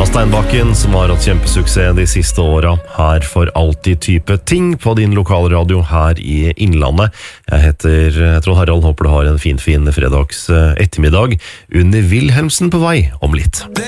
Steinbakken, som har hatt kjempesuksess de siste åra. Her for alltid type ting på din lokalradio her i Innlandet. Jeg heter Trond Harald, håper du har en fin fredags ettermiddag. Unni Wilhelmsen på vei om litt.